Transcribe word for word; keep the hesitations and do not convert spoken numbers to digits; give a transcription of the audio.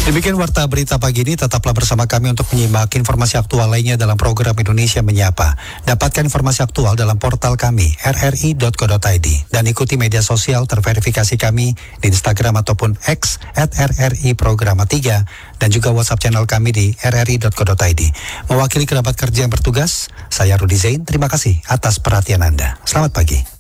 Demikian Warta Berita pagi ini, tetaplah bersama kami untuk menyimak informasi aktual lainnya dalam program Indonesia Menyapa. Dapatkan informasi aktual dalam portal kami r r i dot co dot i d dan ikuti media sosial terverifikasi kami di Instagram ataupun X at r r i programa tiga dan juga WhatsApp channel kami di r r i dot co dot i d. Mewakili kerabat kerja yang bertugas, saya Rudi Zain, terima kasih atas perhatian Anda. Selamat pagi.